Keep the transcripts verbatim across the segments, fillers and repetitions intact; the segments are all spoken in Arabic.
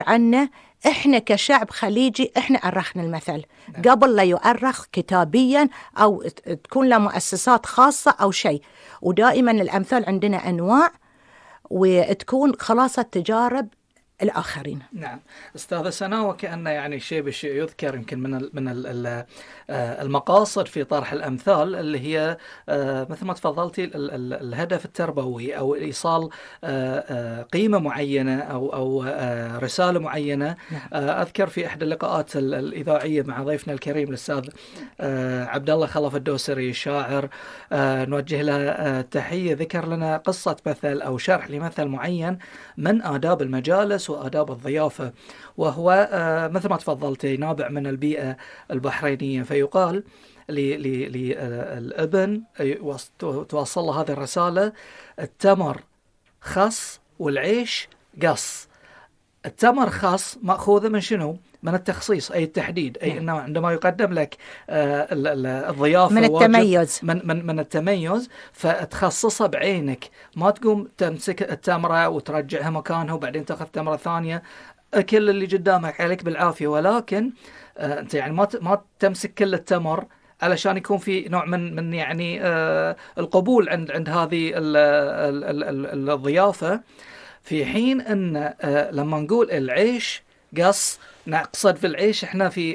عنا إحنا كشعب خليجي إحنا أرخنا المثل قبل لا يؤرخ كتابيا أو تكون له مؤسسات خاصة أو شيء. ودائما الأمثال عندنا أنواع وتكون خلاصة تجارب الآخرين. نعم أستاذة سناء، وكأن يعني شيء بشيء يذكر يمكن من ال من ال المقاصد في طرح الأمثال اللي هي مثل ما تفضلتي ال ال الهدف التربوي أو إيصال قيمة معينة أو أو رسالة معينة. نعم. أذكر في إحدى اللقاءات الإذاعية مع ضيفنا الكريم الأستاذ عبد الله خلف الدوسري الشاعر، نوجه له تحية، ذكر لنا قصة مثل أو شرح لمثل معين من آداب المجالس وآداب الضيافة، وهو مثل ما تفضلتي نابع من البيئة البحرينية. فيقال للابن توصل له هذه الرسالة: التمر خص والعيش قص. التمر خص مأخوذة من شنو؟ من التخصيص أي التحديد، أي أنه عندما يقدم لك الضيافة من التميز من, من, من التميز فتخصصها بعينك، ما تقوم تمسك التمرة وترجعها مكانها وبعدين تأخذ تمرة ثانية. كل اللي قدامك عليك بالعافية، ولكن أنت يعني ما ما تمسك كل التمر علشان يكون في نوع من من يعني القبول عند عند هذه الضيافة. في حين أن لما نقول العيش قص، نقصد في العيش احنا في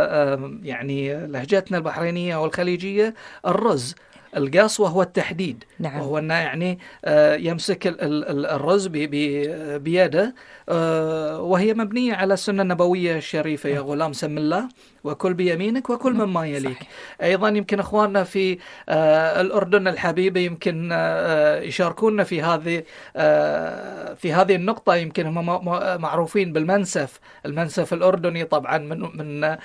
يعني لهجتنا البحرينية والخليجية الرز. القص وهو التحديد. نعم. وهو أنه يعني يمسك الرز بيده، وهي مبنية على السنة النبوية الشريفة: يا غلام سم الله وكل بيمينك وكل مما يليك. صحيح. أيضا يمكن أخواننا في الأردن الحبيبة يمكن يشاركونا في هذه في هذه النقطة. يمكن هم معروفين بالمنسف. المنسف الأردني طبعا من من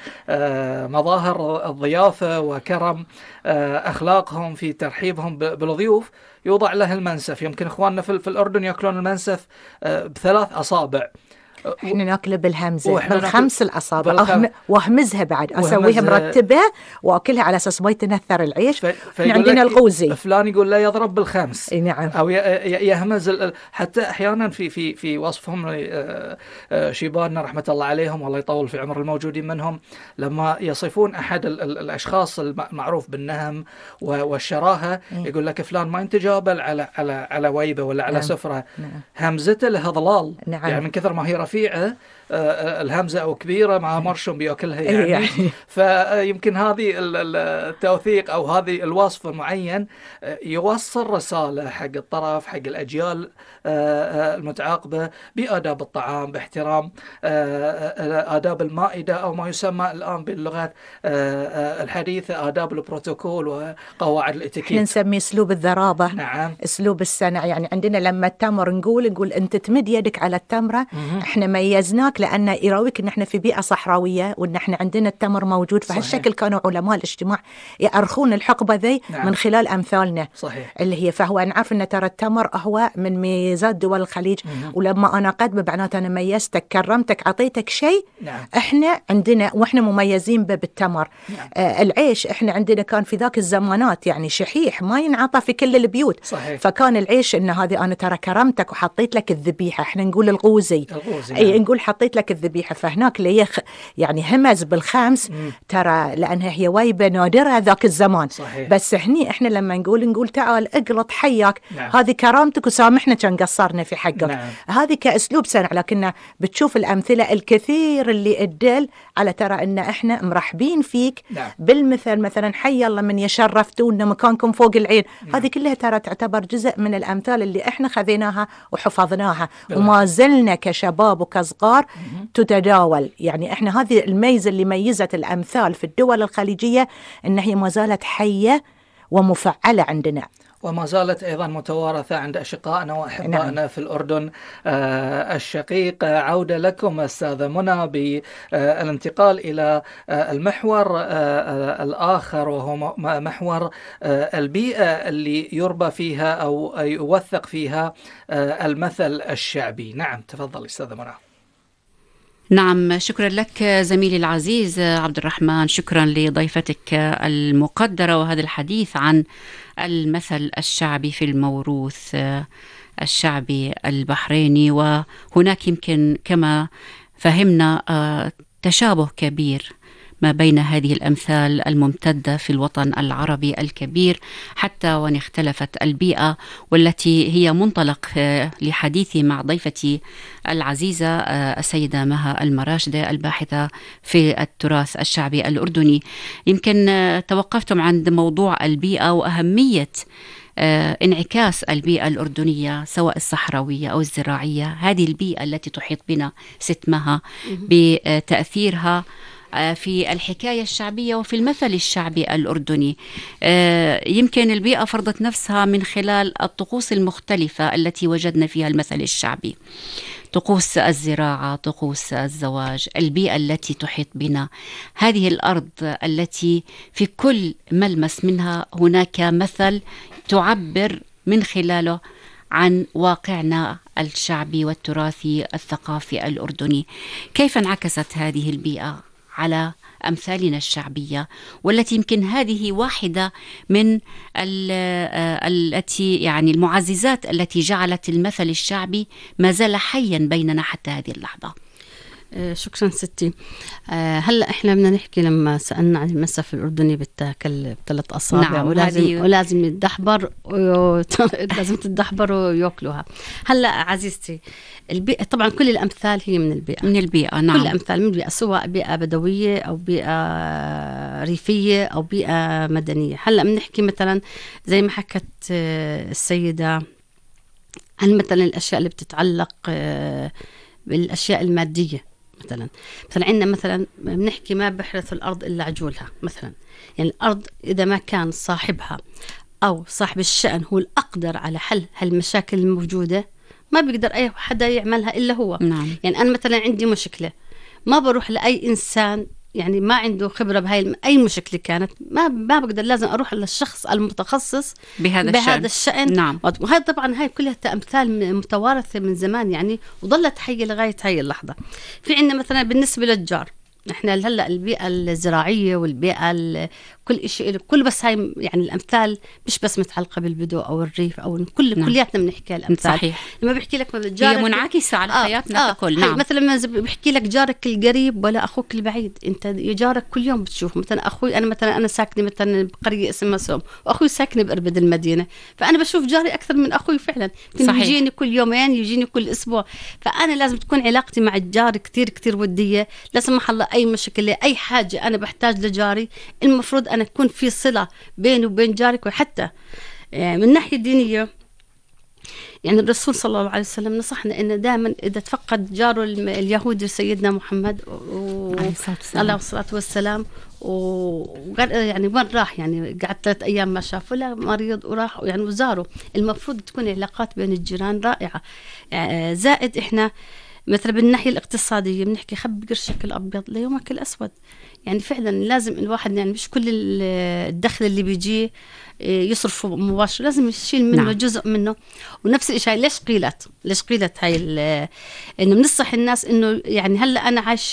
مظاهر الضيافة وكرم أخلاقهم في ترحيبهم بالضيوف، يوضع له المنسف. يمكن إخواننا في الأردن يأكلون المنسف بثلاث أصابع، احنا ناكله بالهمزه بالخمس الاصابع بالخم... واهمزها بعد اسويها مرتبه واكلها على اساس ما يتنثر العيش. احنا عندنا الغوزي فلان يقول لا يضرب بالخمس. نعم. او يهمز ال... حتى احيانا في في في وصفهم شيباننا رحمه الله عليهم والله يطول في عمر الموجودين منهم، لما يصفون احد ال... ال... الاشخاص المعروف بالنهم والشراهه، يقول لك فلان ما ينتجابل على على على ويبه ولا على. نعم. سفره. نعم. همزته لها ضلال. نعم. يعني من كثر ما هي رفيعة الهمزة أو كبيرة مع مرشم بيأكلها يعني, يعني. فيمكن هذه التوثيق أو هذه الوصف المعين يوصل رسالة حق الطرف، حق الأجيال المتعاقبة بآداب الطعام، باحترام آداب المائدة أو ما يسمى الآن باللغات الحديثة آداب البروتوكول وقواعد الاتيكيت. احنا نسميه أسلوب الذرابة. نعم. أسلوب السنع. يعني عندنا لما التمر نقول نقول أنت تمد يدك على التمرة. احنا ميزناك لأن يراويك ان احنا في بيئة صحراوية وان احنا عندنا التمر موجود. فهالشكل كانوا علماء الاجتماع يأرخون الحقبة ذي. نعم. من خلال أمثالنا. صحيح. اللي هي فهو نعرف ان ترى التمر هو من ميزات دول الخليج. مم. ولما انا قد معناته انا ميزتك كرمتك عطيتك شيء. نعم. احنا عندنا واحنا مميزين بالتمر. نعم. آه العيش احنا عندنا كان في ذاك الزمانات يعني شحيح ما ينعطى في كل البيوت. صحيح. فكان العيش ان هذه انا ترى كرمتك وحطيت لك الذبيحة. احنا نقول الغوزي. الغوزي. اي نعم. نقول حطيت لك الذبيحة. فهناك اللي يخ يعني همز بالخمس. مم. ترى لأنها هي وايبة نادرة ذاك الزمان. صحيح. بس هني احنا لما نقول نقول تعال اقلط حياك. نعم. هذه كرامتك وسامحنا كان قصرنا في حقك. نعم. هذه كأسلوب سنع. لكن بتشوف الأمثلة الكثير اللي ادل على ترى ان احنا مرحبين فيك. نعم. بالمثل مثلا حي الله من يشرفتونا مكانكم فوق العين. نعم. هذه كلها ترى تعتبر جزء من الأمثال اللي احنا خذيناها وحفظناها. بالله. وما زلنا كشباب وكصغار تتداول. يعني احنا هذه الميزة اللي ميزت الأمثال في الدول الخليجية ان هي ما زالت حية ومفعلة عندنا، وما زالت أيضا متوارثة عند أشقائنا وأحبائنا. نعم. في الأردن آه الشقيق. عودة لكم أستاذة منى بالانتقال إلى آه المحور آه الآخر، وهو محور آه البيئة اللي يربى فيها أو يوثق فيها آه المثل الشعبي. نعم تفضل أستاذة منى. نعم شكرا لك زميلي العزيز عبد الرحمن، شكرا لضيفتك المقدرة وهذا الحديث عن المثل الشعبي في الموروث الشعبي البحريني. وهناك يمكن كما فهمنا تشابه كبير ما بين هذه الأمثال الممتدة في الوطن العربي الكبير، حتى وإن اختلفت البيئة، والتي هي منطلق لحديثي مع ضيفتي العزيزة السيدة مها المراشدة الباحثة في التراث الشعبي الأردني. يمكن توقفتم عند موضوع البيئة وأهمية انعكاس البيئة الأردنية سواء الصحراوية أو الزراعية، هذه البيئة التي تحيط بنا ست مها بتأثيرها في الحكاية الشعبية وفي المثل الشعبي الأردني. يمكن البيئة فرضت نفسها من خلال الطقوس المختلفة التي وجدنا فيها المثل الشعبي، طقوس الزراعة، طقوس الزواج، البيئة التي تحيط بنا، هذه الأرض التي في كل ملمس منها هناك مثل تعبر من خلاله عن واقعنا الشعبي والتراثي الثقافي الأردني. كيف انعكست هذه البيئة على أمثالنا الشعبية، والتي يمكن هذه واحدة من التي يعني المعززات التي جعلت المثل الشعبي ما زال حيا بيننا حتى هذه اللحظة؟ شكرا ستي. هلا احنا بدنا نحكي لما سألنا عن المسف الأردني بتاكل بثلاث أصابع. نعم. ولازم هذه... ولازم يتدحبر و... لازم تتدحبر ويأكلوها. هلا عزيزتي البيئة طبعا كل الأمثال هي من البيئة من البيئة نعم. كل الأمثال من البيئة، سواء بيئة بدوية أو بيئة ريفية أو بيئة مدنية. هلا بنحكي مثلا زي ما حكت السيدة عن مثلا الأشياء اللي بتتعلق بالأشياء المادية. مثلا مثلا عندنا مثلا بنحكي ما بحرث الأرض إلا عجولها مثلا، يعني الأرض إذا ما كان صاحبها أو صاحب الشأن هو الأقدر على حل هالمشاكل الموجودة ما بيقدر أي حدا يعملها إلا هو. نعم. يعني أنا مثلا عندي مشكلة ما بروح لأي إنسان يعني ما عنده خبرة بهاي أي مشكلة كانت، ما ما بقدر، لازم أروح للشخص المتخصص بهذا, بهذا الشأن. الشأن. نعم. وهذا طبعا هاي كلها أمثال متوارثة من زمان يعني وظلت حية لغاية هاي اللحظة. في عندنا مثلا بالنسبة للجار، احنا هلا البيئة الزراعية والبيئة كل شيء كل بس هاي يعني الأمثال مش بس متعلقة بالبدو أو الريف أو كل نعم. كلياتنا بنحكي الأمثال. صحيح. لما بحكي لك جارك هي منعكسة على آه حياتنا آه ككل. نعم. مثلا لما بحكي لك جارك القريب ولا أخوك البعيد، أنت جارك كل يوم بتشوف. مثلا أخوي أنا مثلا أنا ساكنة مثلا بقرية اسمها سوم وأخوي ساكنة بأربد المدينة، فأنا بشوف جاري أكثر من أخوي فعلا. يجيني كل يومين يجيني كل أسبوع، فأنا لازم تكون علاقتي مع الجار كتير كتير ودية. لا سمح الله أي مشكلة أي حاجة أنا بحتاج لجاري المفروض أنا أكون في صلة بيني وبين جارك. وحتى من الناحية الدينية يعني الرسول صلى الله عليه وسلم نصحنا إن دائما إذا تفقد جاره اليهودي سيدنا محمد و... عليه الصلاة والسلام وقال يعني وين راح يعني قعد ثلاث أيام ما شافه لا مريض وراح يعني وزاره. المفروض تكون علاقات بين الجيران رائعة. زائد إحنا مثلا بالناحية الاقتصادية بنحكي خبي قرشك الأبيض ليومك الأسود. يعني فعلا لازم الواحد يعني مش كل الدخل اللي بيجيه يصرفه مباشر، لازم يشيل منه نعم. جزء منه. ونفس الشيء ليش قيلت ليش قيلت هاي إنه بنصح الناس إنه يعني هلا أنا عايش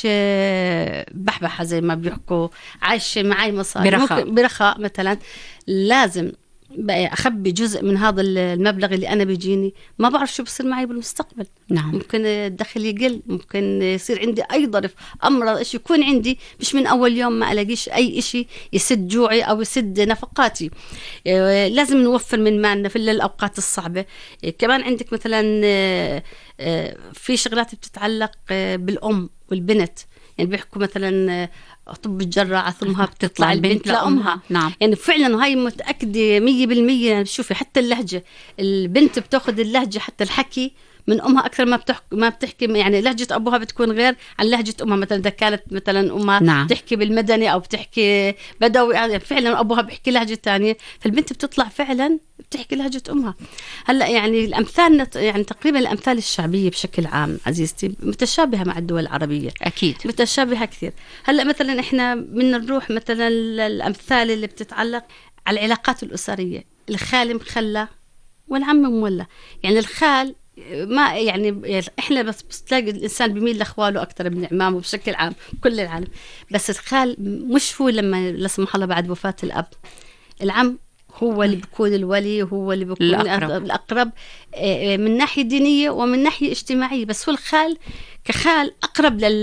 بحبحة زي ما بيحكوا، عايش معي مصاري برخاء برخاء مثلا، لازم بقى أخبي جزء من هذا المبلغ اللي أنا بيجيني، ما بعرف شو بصير معي بالمستقبل. نعم. ممكن الدخل يقل، ممكن يصير عندي أي ظرف أمر إيش يكون عندي مش من أول يوم ما ألاقيش أي إشي يسد جوعي أو يسد نفقاتي. لازم نوفر من مالنا في الأوقات الصعبة. كمان عندك مثلا في شغلات بتتعلق بالأم والبنت، يعني بيحكوا مثلا طب الجراعة ثم بتطلع البنت لأمها. نعم. يعني فعلا وهي متأكدة مية بالمية. يعني شوفي حتى اللهجة، البنت بتاخذ اللهجة حتى الحكي من أمها أكثر ما بتحكي ما بتحكي يعني لهجة أبوها بتكون غير عن لهجة أمها. مثلا إذا كانت مثلا أمها نعم. بتحكي بالمدني أو بتحكي بدوي يعني فعلا أبوها بيحكي لهجة تانية، فالبنت بتطلع فعلا بتحكي لهجة أمها. هلا يعني الأمثال يعني تقريبا الأمثال الشعبية بشكل عام عزيزتي متشابهة مع الدول العربية، أكيد متشابهة كثير. هلا مثلا إحنا بدنا نروح مثلا الأمثال اللي بتتعلق على العلاقات الأسرية. الخال مخلى والعم مولى. يعني الخال ما يعني احنا بس بتلاقي الانسان بيميل لاخواله اكثر من عمامه بشكل عام كل العالم، بس الخال مش هو لما لا سمح الله بعد وفاة الاب، العم هو اللي بيكون الولي، هو اللي بيكون الأقرب. الأقرب من ناحية دينية ومن ناحية اجتماعية. بس هو الخال كخال أقرب لل